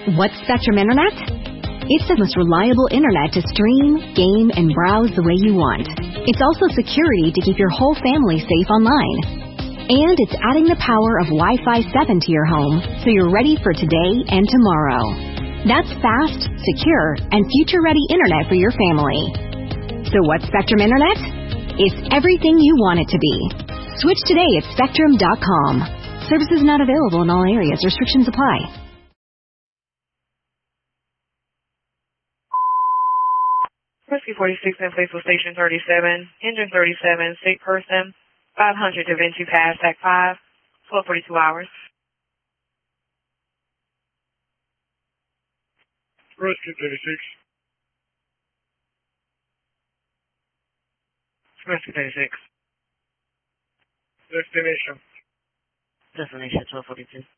What's Spectrum Internet? It's the most reliable internet to stream, game, and browse the way you want. It's also security to keep your whole family safe online. And it's adding the power of Wi-Fi 7 to your home so you're ready for today and tomorrow. That's fast, secure, and future-ready internet for your family. So what's Spectrum Internet? It's everything you want it to be. Switch today at Spectrum.com. Services not available in all areas. Restrictions apply. Rescue 46 in place with Station 37, Engine 37, sick person, 500 Da Vinci Pass, Act 5, 12:42 hours. Rescue 36. Rescue 36. Destination. Destination 12:42.